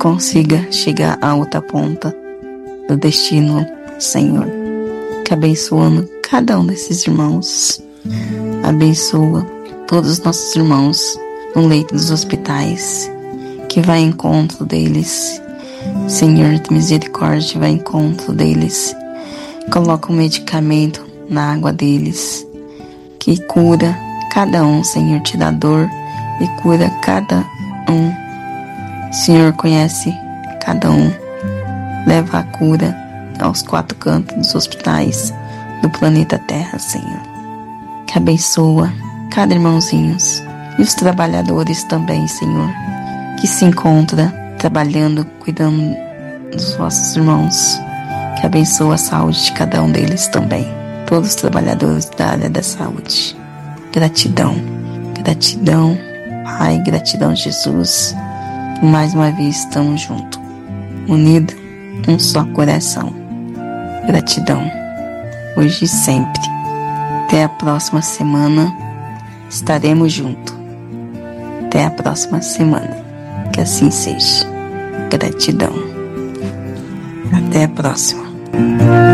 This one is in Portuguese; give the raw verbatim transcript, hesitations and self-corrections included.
consiga chegar à outra ponta do destino, Senhor. Que abençoando cada um desses irmãos, abençoa todos os nossos irmãos no leito dos hospitais, que vai em encontro deles, Senhor de misericórdia, vai em encontro deles, coloca um medicamento na água deles, que cura cada um, Senhor, te dá dor e cura cada um. Senhor conhece cada um, leva a cura aos quatro cantos dos hospitais do planeta Terra, Senhor. Que abençoa cada irmãozinho e os trabalhadores também, Senhor, que se encontra trabalhando, cuidando dos nossos irmãos. Que abençoa a saúde de cada um deles também, todos os trabalhadores da área da saúde. Gratidão, gratidão, Pai, gratidão, Jesus. Mais uma vez estamos juntos, unidos, um só coração. Gratidão, hoje e sempre. Até a próxima semana, estaremos juntos. Até a próxima semana, que assim seja. Gratidão. Até a próxima.